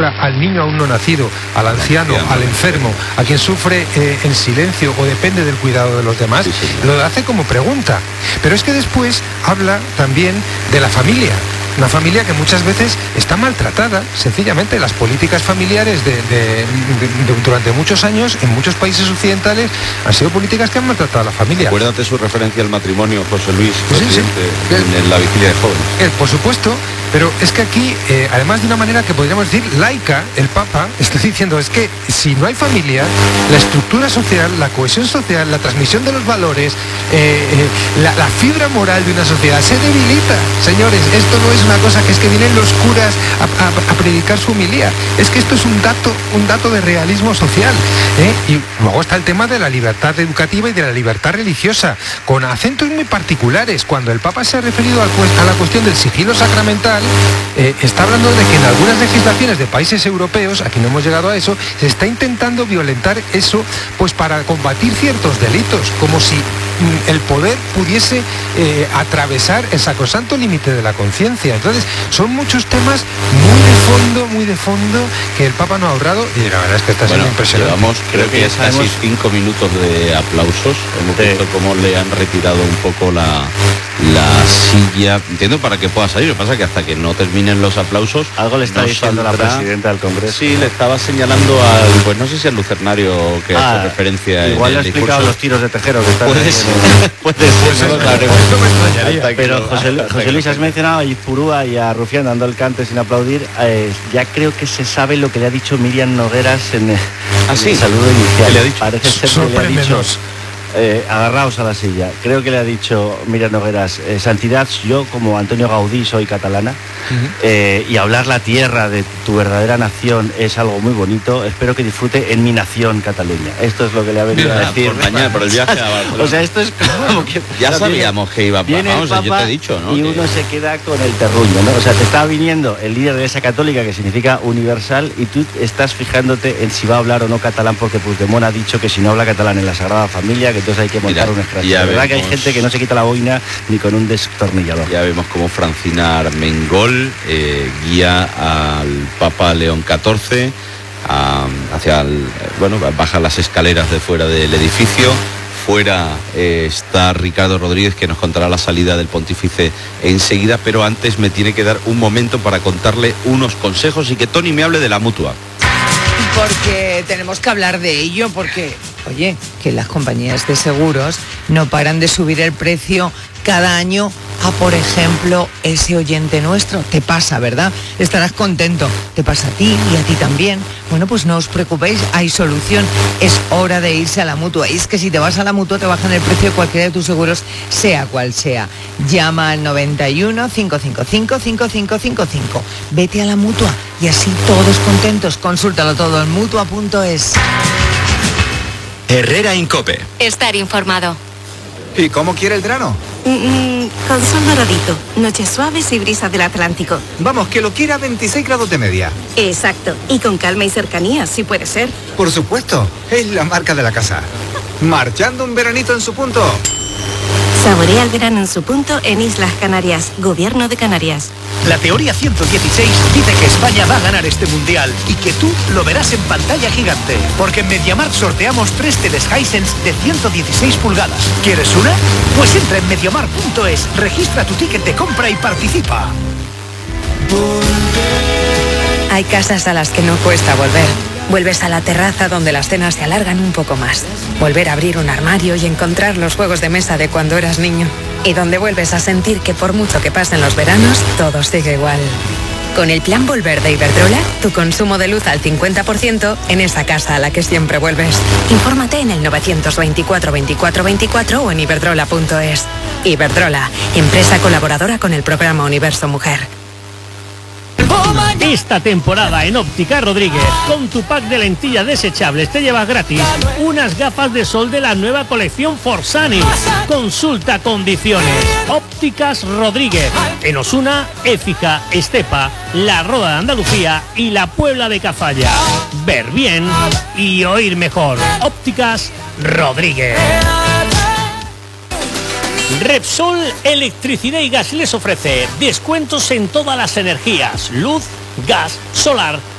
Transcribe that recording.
criatura, al niño aún no nacido, al anciano, al enfermo, a quien sufre en silencio o depende del cuidado de los demás, lo hace como pregunta. Pero es que después habla también de la familia. Una familia que muchas veces está maltratada, sencillamente. Las políticas familiares durante muchos años en muchos países occidentales han sido políticas que han maltratado a la familia. Acuérdate su referencia al matrimonio, José Luis, en la vigilia de jóvenes. Por supuesto, pero es que aquí, además de una manera que podríamos decir laica, el Papa está diciendo es que si no hay familia, la estructura social, la cohesión social, la transmisión de los valores, la fibra moral de una sociedad se debilita. Señores, esto no es una cosa que es que vienen los curas a predicar su homilía. Es que esto es un dato de realismo social, Y luego está el tema de la libertad educativa y de la libertad religiosa, con acentos muy particulares. Cuando el Papa se ha referido a la cuestión del sigilo sacramental, está hablando de que en algunas legislaciones de países europeos, aquí no hemos llegado a eso, se está intentando violentar eso, pues para combatir ciertos delitos, como si el poder pudiese atravesar el sacrosanto límite de la conciencia. Entonces, son muchos temas muy de fondo, que el Papa no ha ahorrado, y la verdad es que está siendo impresionante. Llevamos, creo que casi 5 minutos de aplausos. Hemos visto cómo le han retirado un poco la silla, entiendo, para que pueda salir. Lo que pasa es que hasta que no terminen los aplausos, algo le está diciendo la presidenta del Congreso. Sí, le estaba señalando pues no sé si al lucernario que hace referencia. Igual le ha explicado los tiros de Tejero que están. Puede ser, pero José Luis, has mencionado a Izpurúa y a Rufián dando el cante sin aplaudir. Ya creo que se sabe lo que le ha dicho Miriam Nogueras en el saludo inicial. Le ha dicho, parece ser que le ha dicho, agarraos a la silla. Creo que le ha dicho Miriam Nogueras, santidad, yo como Antonio Gaudí soy catalana, y hablar la tierra de tu verdadera nación es algo muy bonito. Espero que disfrute en mi nación, Cataluña. Esto es lo que le ha venido a decir. Por el viaje a Barcelona. O sea, esto es como que ya sabíamos que iba a pasar. Yo te he dicho, ¿no? Y uno se queda con el terruño, ¿no? O sea, te está viniendo el líder de esa católica, que significa universal, y tú estás fijándote en si va a hablar o no catalán, porque Puigdemont ha dicho que si no habla catalán en la Sagrada Familia, que entonces hay que montar un escrache. La verdad que hay gente que no se quita la boina ni con un destornillador. Ya vemos cómo Francina Armengol guía al Papa León XIV baja las escaleras de fuera del edificio. Fuera está Ricardo Rodríguez, que nos contará la salida del pontífice enseguida, pero antes me tiene que dar un momento para contarle unos consejos y que Tony me hable de la Mutua. Porque tenemos que hablar de ello, porque, oye, que las compañías de seguros no paran de subir el precio cada año a, por ejemplo, ese oyente nuestro. Te pasa, ¿verdad? Estarás contento. Te pasa a ti y a ti también. Bueno, pues no os preocupéis, hay solución. Es hora de irse a la Mutua. Y es que si te vas a la Mutua te bajan el precio de cualquiera de tus seguros, sea cual sea. Llama al 91 555 5555. Vete a la Mutua y así todos contentos. Consúltalo todo en mutua.es. Herrera Incope. Estar informado. ¿Y cómo quiere el grano? Con sol doradito, noches suaves y brisa del Atlántico. Vamos, que lo quiera a 26 grados de media. Exacto, y con calma y cercanía, si puede ser. Por supuesto, es la marca de la casa. Marchando un veranito en su punto. Saborea el verano en su punto en Islas Canarias, Gobierno de Canarias. La teoría 116 dice que España va a ganar este mundial y que tú lo verás en pantalla gigante, porque en MediaMarkt sorteamos 3 teles Hisense de 116 pulgadas. ¿Quieres una? Pues entra en MediaMarkt.es, registra tu ticket de compra y participa. Hay casas a las que no cuesta volver. Vuelves a la terraza donde las cenas se alargan un poco más. Volver a abrir un armario y encontrar los juegos de mesa de cuando eras niño. Y donde vuelves a sentir que por mucho que pasen los veranos, todo sigue igual. Con el plan Volver de Iberdrola, tu consumo de luz al 50% en esa casa a la que siempre vuelves. Infórmate en el 924 24 24 o en iberdrola.es. Iberdrola, empresa colaboradora con el programa Universo Mujer. Esta temporada en Óptica Rodríguez, con tu pack de lentillas desechables te llevas gratis unas gafas de sol de la nueva colección Forsani. Consulta condiciones. Ópticas Rodríguez, en Osuna, Écija, Estepa, La Roda de Andalucía y la Puebla de Cazalla. Ver bien y oír mejor. Ópticas Rodríguez. Repsol Electricidad y Gas les ofrece descuentos en todas las energías, luz, gas, solar